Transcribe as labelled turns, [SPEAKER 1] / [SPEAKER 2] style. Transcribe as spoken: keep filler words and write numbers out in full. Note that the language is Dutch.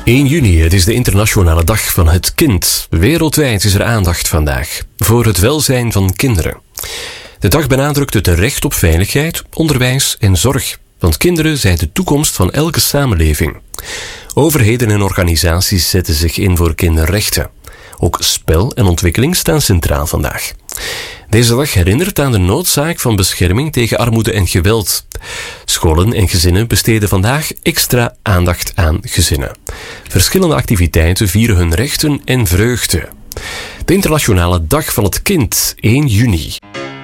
[SPEAKER 1] één juni, het is de internationale dag van het kind. Wereldwijd is er aandacht vandaag voor het welzijn van kinderen. De dag benadrukt het recht op veiligheid, onderwijs en zorg. Want kinderen zijn de toekomst van elke samenleving. Overheden en organisaties zetten zich in voor kinderrechten. Ook spel en ontwikkeling staan centraal vandaag. Deze dag herinnert aan de noodzaak van bescherming tegen armoede en geweld. Scholen en gezinnen besteden vandaag extra aandacht aan gezinnen. Verschillende activiteiten vieren hun rechten en vreugde. De Internationale Dag van het Kind, één juni.